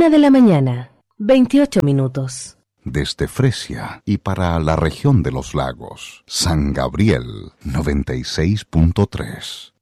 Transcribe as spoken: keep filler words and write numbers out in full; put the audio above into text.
Una de la mañana, veintiocho minutos. Desde Fresia y para la región de los lagos, San Gabriel noventa y seis punto tres.